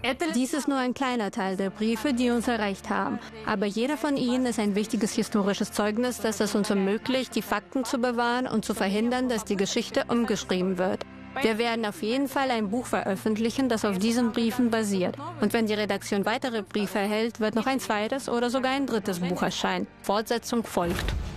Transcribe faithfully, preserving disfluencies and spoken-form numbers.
Dies ist nur ein kleiner Teil der Briefe, die uns erreicht haben. Aber jeder von ihnen ist ein wichtiges historisches Zeugnis, das es uns ermöglicht, die Fakten zu bewahren und zu verhindern, dass die Geschichte umgeschrieben wird. Wir werden auf jeden Fall ein Buch veröffentlichen, das auf diesen Briefen basiert. Und wenn die Redaktion weitere Briefe erhält, wird noch ein zweites oder sogar ein drittes Buch erscheinen. Fortsetzung folgt.